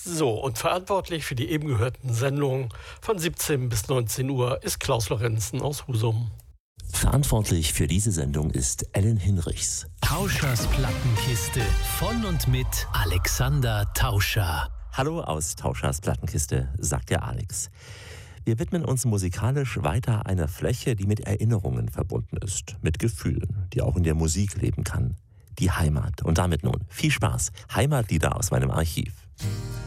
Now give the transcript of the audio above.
So, und verantwortlich für die eben gehörten Sendungen von 17 bis 19 Uhr ist Klaus Lorenzen aus Husum. Verantwortlich für diese Sendung ist Ellen Hinrichs. Tauschers Plattenkiste von und mit Alexander Tauscher. Hallo aus Tauschers Plattenkiste, sagt der Alex. Wir widmen uns musikalisch weiter einer Fläche, die mit Erinnerungen verbunden ist, mit Gefühlen, die auch in der Musik leben kann. Die Heimat. Und damit nun viel Spaß. Heimatlieder aus meinem Archiv.